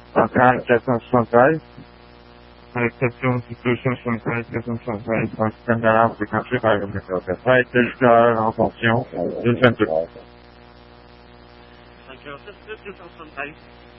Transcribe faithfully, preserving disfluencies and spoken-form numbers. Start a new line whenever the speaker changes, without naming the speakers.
Local quatre cent soixante-treize. Réception situation soixante-treize quatre cent soixante-treize. Dans le système d'alarme déclenché par le météo. Ça été jusqu'à en fonction. Une vingt-deux.
cinq heures sept deux cent soixante-treize.